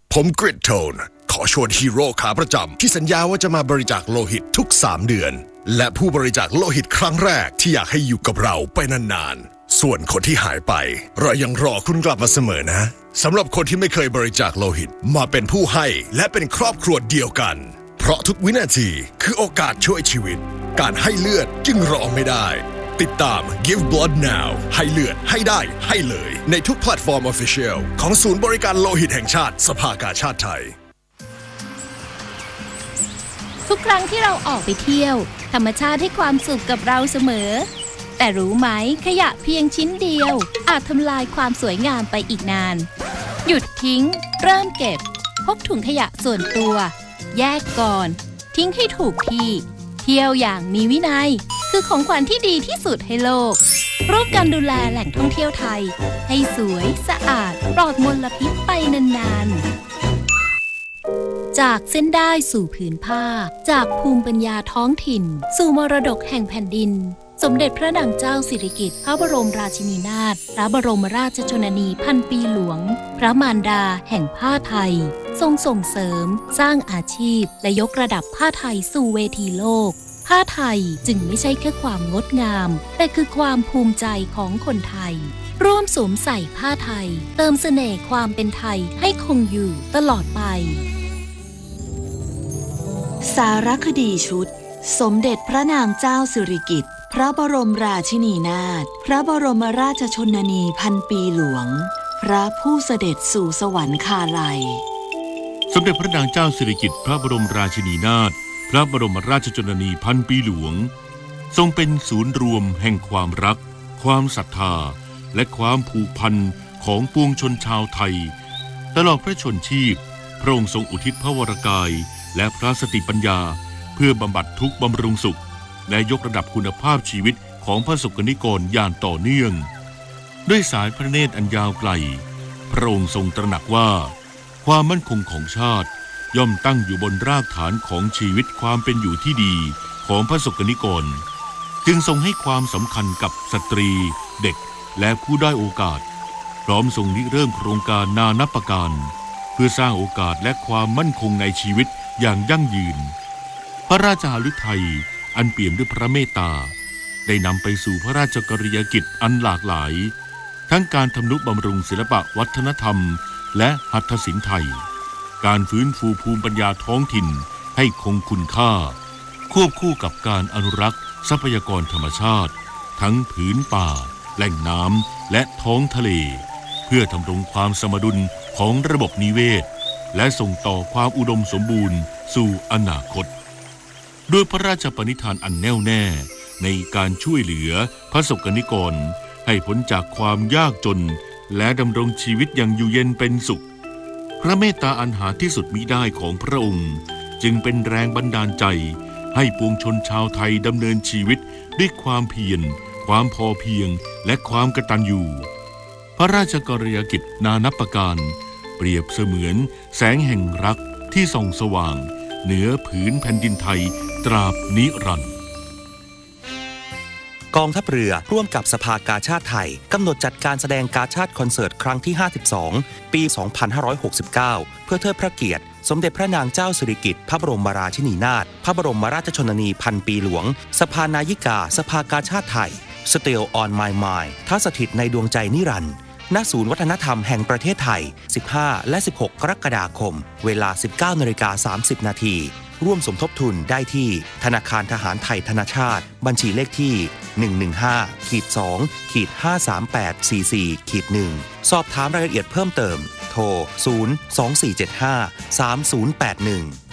ผมกริดโทนขอชวนฮีโร่ขาประจำที่สัญญาว่าจะมาบริจาคโลหิตทุก3เดือนและผู้บริจาคโลหิตครั้งแรกที่อยากให้อยู่กับเราไปนานๆส่วนคนที่หายไปเรายังรอคุณกลับมาเสมอนะสำหรับคนที่ไม่เคยบริจาคโลหิตมาเป็นผู้ให้และเป็นครอบครัวเดียวกันเพราะทุกวินาทีคือโอกาสช่วยชีวิตการให้เลือดจึงรอไม่ได้ติดตาม Give Blood Now ให้เลือดให้ได้ให้เลยในทุกแพลตฟอร์ม Official ของศูนย์บริการโลหิตแห่งชาติสภากาชาติไทยทุกครั้งที่เราออกไปเที่ยวธรรมชาติให้ความสุขกับเราเสมอแต่รู้ไหมขยะเพียงชิ้นเดียวอาจทำลายความสวยงามไปอีกนานหยุดทิ้งเริ่มเก็บพกถุงขยะส่วนตัวแยกก่อนทิ้งให้ถูกที่เที่ยวอย่างมีวินัยคือของขวัญที่ดีที่สุดให้โลกร่วมกันดูแลแหล่งท่องเที่ยวไทยให้สวยสะอาดปลอดมลพิษไปนานๆจากเส้นได้สู่ผืนผ้าจากภูมิปัญญาท้องถิ่นสู่มรดกแห่งแผ่นดินสมเด็จพระนางเจ้าสิริกิติ์พระบรมราชินีนาถพระบรมราชชนนีพันปีหลวงพระมารดาแห่งผ้าไทยทรงส่งเสริมสร้างอาชีพและยกระดับผ้าไทยสู่เวทีโลกผ้าไทยจึงไม่ใช่แค่ความงดงามแต่คือความภูมิใจของคนไทยร่วมสวมใส่ผ้าไทยเติมเสน่ห์ความเป็นไทยให้คงอยู่ตลอดไปสารคดีชุดสมเด็จพระนางเจ้าสิริกิติ์พระบรมราชินีนาถพระบรมราชชนนีพันปีหลวงพระผู้เสด็จสู่สวรรคาลัยสมเด็จพระนางเจ้าสิริกิติ์พระบรมราชินีนาถพระบรมราชชนนีพันปีหลวงทรงเป็นศูนย์รวมแห่งความรักความศรัทธาและความผูกพันของปวงชนชาวไทยตลอดพระชนชีพพระองค์ทรงอุทิศพระวรกายและพระสติปัญญาเพื่อบำบัดทุกข์บำรุงสุขและยกระดับคุณภาพชีวิตของพระสงฆ์นิกรอย่างต่อเนื่องด้วยสายพระเนตรอันยาวไกลพระองค์ทรงตระหนักว่าความมั่นคงของชาติย่อมตั้งอยู่บนรากฐานของชีวิตความเป็นอยู่ที่ดีของพระสงฆ์นิกรจึงทรงให้ความสำคัญกับสตรีเด็กและผู้ด้อยโอกาสพร้อมทรงริเริ่มโครงการนานับประการเพื่อสร้างโอกาสและความมั่นคงในชีวิตอย่างยั่งยืนพระราชฤทัยอันเปี่ยมด้วยพระเมตตาได้นำไปสู่พระราชกรณียกิจอันหลากหลายทั้งการทำนุบำรุงศิลปะวัฒนธรรมและหัตถศิลป์ไทยการฟื้นฟูภูมิปัญญาท้องถิ่นให้คงคุณค่าควบคู่กับการอนุรักษ์ทรัพยากรธรรมชาติทั้งผืนป่าแหล่งน้ำและท้องทะเลเพื่อทำรงความสมดุลของระบบนิเวศและส่งต่อความอุดมสมบูรณ์สู่อนาคตด้วยพระราชปณิธานอันแน่วแน่ในการช่วยเหลือพระสงฆ์นิกรให้พ้นจากความยากจนและดำรงชีวิตอย่างอยู่เย็นเป็นสุขพระเมตตาอันหาที่สุดมิได้ของพระองค์จึงเป็นแรงบันดาลใจให้ปวงชนชาวไทยดำเนินชีวิตด้วยความเพียรความพอเพียงและความกตัญญูพระราชกรณียกิจนานับประการเปรียบเสมือนแสงแห่งรักที่ส่องสว่างเหนือผืนแผ่นดินไทยตราบนิรันดร์กองทัพเรือร่วมกับสภากาชาดไทยกำหนดจัดการแสดงกาชาดคอนเสิร์ตครั้งที่ 52 ปี 2569 เพื่อเทิดพระเกียรติสมเด็จพระนางเจ้าสิริกิติ์พระบรมราชินีนาถพระบรมราชชนนีพันปีหลวงสภานายิกาสภากาชาดไทย Still on My Mind ท่าสถิตในดวงใจนิรันดร์ณศูนย์วัฒนธรรมแห่งประเทศไทย 15 และ 16 กรกฎาคมเวลา 19:30 น.ร่วมสมทบทุนได้ที่ธนาคารทหารไทยธนชาติบัญชีเลขที่ 115-2-53844-1 สอบถามรายละเอียดเพิ่มเติมโทร 024753081